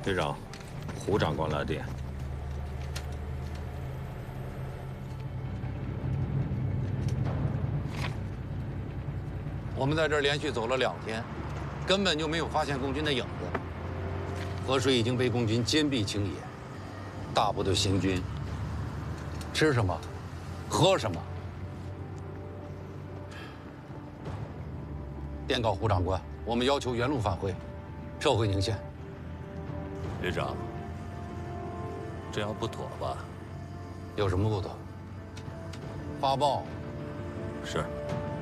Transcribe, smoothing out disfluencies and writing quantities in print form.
队长，胡长官来电。 我们在这儿连续走了2天，根本就没有发现共军的影子。河水已经被共军坚壁清野，大部队行军，吃什么，喝什么？电告胡长官，我们要求原路返回，撤回宁县。 旅长，这样不妥吧？ 有什么不妥？发报。 是。